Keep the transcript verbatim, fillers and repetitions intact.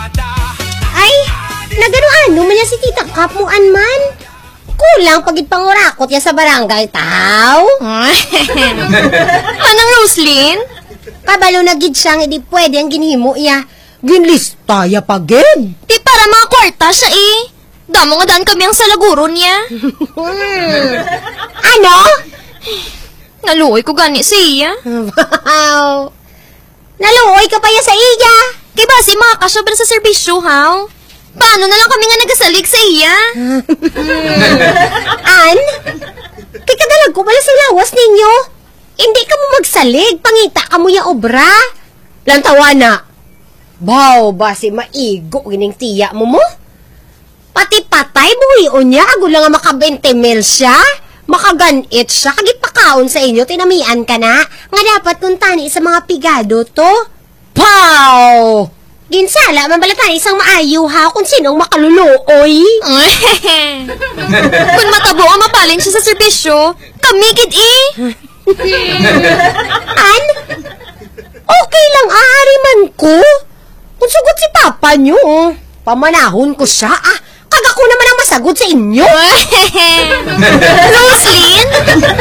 Ay, nagano-ano man yan si Tita Kapuan man. Kulang pagid pangurakot ya sa barangay, tao. Manang Roslyn? Kabalo na gid siyang hindi pwede ang ginhimo iya. Ginlista ya pagid. Di para mga kwarta siya eh. Damo nga daan kami ang salaguro niya. hmm. Ano? Naluoy ko gani siya. Wow. Naluoy ka pa ya sa iya. Kay ba si mga kasobra sa serbisyo, haw? Paano na lang kami nga nagasalig sa iya? An? Kay kadalag ko pala sa lawas ninyo. Hindi ka mo magsalig. Pangita ka mo ya obra. Lantawa na. Baw ba si maigo gining tiya mo mo? Pati patay buhion niya. Ago lang nga makabente mil siya. Makaganit siya. Kagipakaon sa inyo. Tinamian ka na. Nga dapat kung tani sa mga pigado to. Pow! Ginsala, mabalatan isang maayo ha kung sinong makaluluoy. Kung matabo ang mapalin siya sa serbisyo, kami gid eh. An? Okay lang, aari man ko. Kung sugot si Papa nyo, pamanahon ko siya. Ah, kagako naman ang masagod sa inyo. Roslyn?